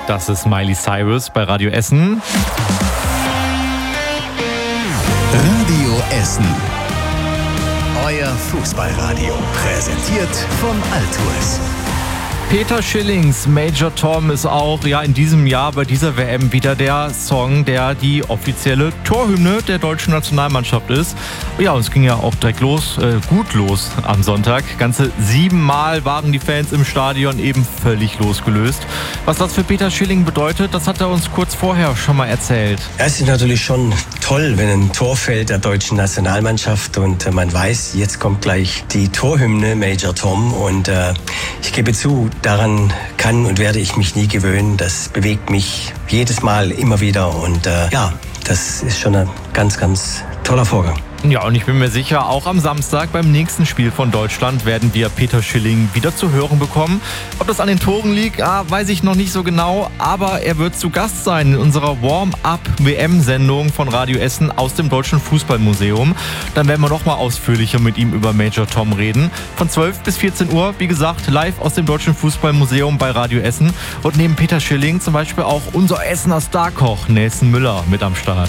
Das ist Miley Cyrus bei Radio Essen. Radio Essen. Euer Fußballradio. Präsentiert von Altours. Peter Schillings Major Tom ist auch in diesem Jahr bei dieser WM wieder der Song, der die offizielle Torhymne der deutschen Nationalmannschaft ist. Ja, und es ging ja auch direkt gut los am Sonntag. Ganze 7 Mal waren die Fans im Stadion eben völlig losgelöst. Was das für Peter Schilling bedeutet, das hat er uns kurz vorher schon mal erzählt. Es ist natürlich schon toll, wenn ein Tor fällt der deutschen Nationalmannschaft und man weiß, jetzt kommt gleich die Torhymne Major Tom und ich gebe zu, daran kann und werde ich mich nie gewöhnen. Das bewegt mich jedes Mal immer wieder und das ist schon ein ganz, ganz toller Vorgang. Ja, und ich bin mir sicher, auch am Samstag beim nächsten Spiel von Deutschland werden wir Peter Schilling wieder zu hören bekommen. Ob das an den Toren liegt, weiß ich noch nicht so genau, aber er wird zu Gast sein in unserer Warm-Up-WM-Sendung von Radio Essen aus dem Deutschen Fußballmuseum. Dann werden wir noch mal ausführlicher mit ihm über Major Tom reden. Von 12 bis 14 Uhr, wie gesagt, live aus dem Deutschen Fußballmuseum bei Radio Essen. Und neben Peter Schilling zum Beispiel auch unser Essener Starkoch Nelson Müller mit am Start.